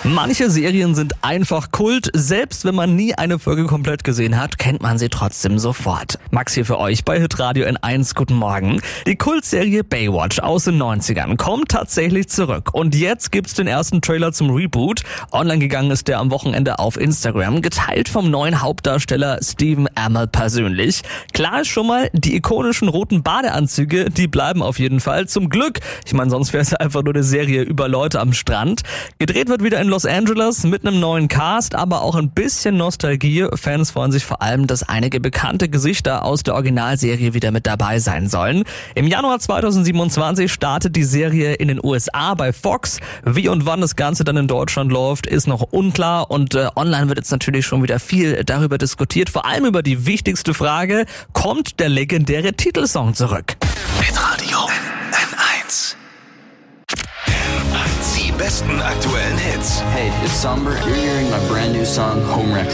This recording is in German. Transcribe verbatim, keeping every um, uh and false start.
Manche Serien sind einfach Kult. Selbst wenn man nie eine Folge komplett gesehen hat, kennt man sie trotzdem sofort. Max hier für euch bei Hitradio N eins. Guten Morgen. Die Kultserie Baywatch aus den neunzigern kommt tatsächlich zurück. Und jetzt gibt's den ersten Trailer zum Reboot. Online gegangen ist der am Wochenende auf Instagram, geteilt vom neuen Hauptdarsteller Stephen Amell persönlich. Klar ist schon mal, die ikonischen roten Badeanzüge, die bleiben auf jeden Fall. Zum Glück. Ich meine, sonst wäre es einfach nur eine Serie über Leute am Strand. Gedreht wird wieder in Los Angeles mit einem neuen Cast, aber auch ein bisschen Nostalgie. Fans freuen sich vor allem, dass einige bekannte Gesichter aus der Originalserie wieder mit dabei sein sollen. Im Januar zweitausendsiebenundzwanzig startet die Serie in den U S A bei Fox. Wie und wann das Ganze dann in Deutschland läuft, ist noch unklar und äh, online wird jetzt natürlich schon wieder viel darüber diskutiert. Vor allem über die wichtigste Frage: Kommt der legendäre Titelsong zurück? Hitradio N eins. Die besten aktuellen Hits. Hey, it's Somber. You're hearing my brand new song, Home Wrecker.